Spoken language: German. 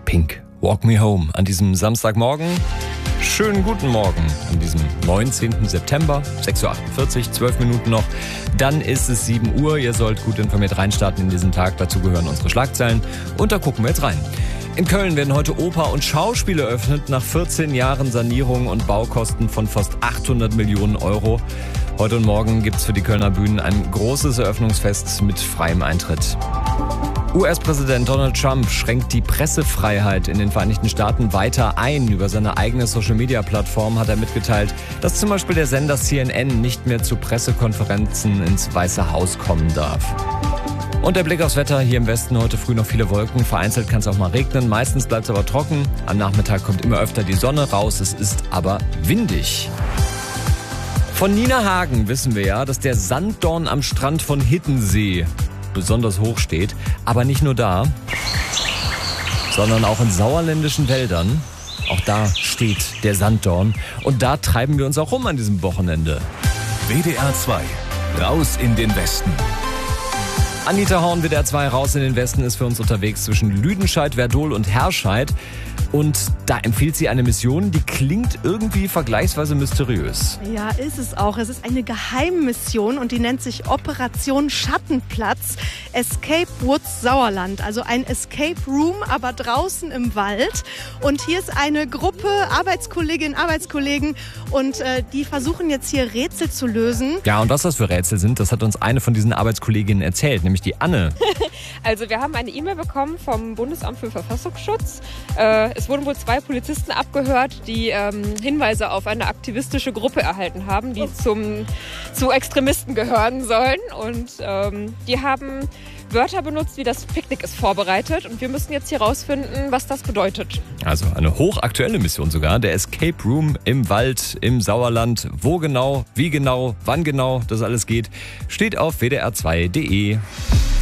Pink, Walk Me Home an diesem Samstagmorgen. Schönen guten Morgen an diesem 19. September, 6.48 Uhr, 12 Minuten noch. Dann ist es 7 Uhr. Ihr sollt gut informiert reinstarten in diesen Tag. Dazu gehören unsere Schlagzeilen. Und da gucken wir jetzt rein. In Köln werden heute Oper und Schauspiel eröffnet, nach 14 Jahren Sanierung und Baukosten von fast 800 Millionen Euro. Heute und morgen gibt's für die Kölner Bühnen ein großes Eröffnungsfest mit freiem Eintritt. US-Präsident Donald Trump schränkt die Pressefreiheit in den Vereinigten Staaten weiter ein. Über seine eigene Social-Media-Plattform hat er mitgeteilt, dass zum Beispiel der Sender CNN nicht mehr zu Pressekonferenzen ins Weiße Haus kommen darf. Und der Blick aufs Wetter. Hier im Westen heute früh noch viele Wolken. Vereinzelt kann es auch mal regnen. Meistens bleibt es aber trocken. Am Nachmittag kommt immer öfter die Sonne raus. Es ist aber windig. Von Nina Hagen wissen wir ja, dass der Sanddorn am Strand von Hiddensee besonders hoch steht. Aber nicht nur da, sondern auch in sauerländischen Wäldern. Auch da steht der Sanddorn. Und da treiben wir uns auch rum an diesem Wochenende. WDR 2, raus in den Westen. Anita Horn, WDR 2, raus in den Westen, ist für uns unterwegs zwischen Lüdenscheid, Werdohl und Herscheid. Und da empfiehlt sie eine Mission, die klingt irgendwie vergleichsweise mysteriös. Ja, ist es auch. Es ist eine Geheimmission und die nennt sich Operation Schattenplatz Escape Woods Sauerland. Also ein Escape Room, aber draußen im Wald. Und hier ist eine Gruppe Arbeitskolleginnen, Arbeitskollegen und die versuchen jetzt hier Rätsel zu lösen. Ja, und was das für Rätsel sind, das hat uns eine von diesen Arbeitskolleginnen erzählt, nämlich die Anne. Also wir haben eine E-Mail bekommen vom Bundesamt für Verfassungsschutz. Es wurden wohl 2 Polizisten abgehört, die Hinweise auf eine aktivistische Gruppe erhalten haben, die zu Extremisten gehören sollen. Und die haben Wörter benutzt, wie das Picknick ist vorbereitet. Und wir müssen jetzt hier rausfinden, was das bedeutet. Also eine hochaktuelle Mission sogar. Der Escape Room im Wald, im Sauerland. Wo genau, wie genau, wann genau das alles geht, steht auf wdr2.de.